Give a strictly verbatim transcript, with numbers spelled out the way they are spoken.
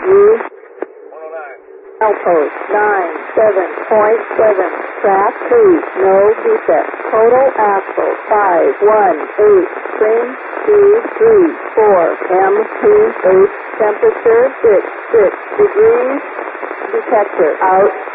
U. Outpost nine seven point seven. Track two. No defect. Total axle five one eight. Trim two three four. M P H. Temperature six six degrees. Detector out.